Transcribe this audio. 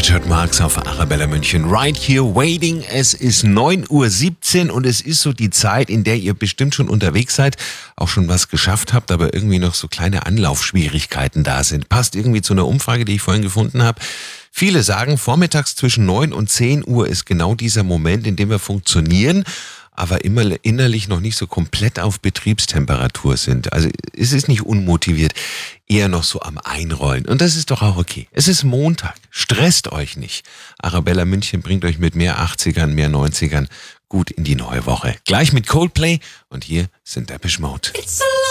Richard Marx auf Arabella München. Right here waiting. Es ist 9:17 Uhr und es ist so die Zeit, in der ihr bestimmt schon unterwegs seid, auch schon was geschafft habt, aber irgendwie noch so kleine Anlaufschwierigkeiten da sind. Passt irgendwie zu einer Umfrage, die ich vorhin gefunden habe. Viele sagen, vormittags zwischen 9 und 10 Uhr ist genau dieser Moment, in dem wir funktionieren, aber immer innerlich noch nicht so komplett auf Betriebstemperatur sind. Also es ist nicht unmotiviert, eher noch so am Einrollen. Und das ist doch auch okay. Es ist Montag. Stresst euch nicht. Arabella München bringt euch mit mehr 80ern, mehr 90ern gut in die neue Woche. Gleich mit Coldplay und hier sind Depeche Mode.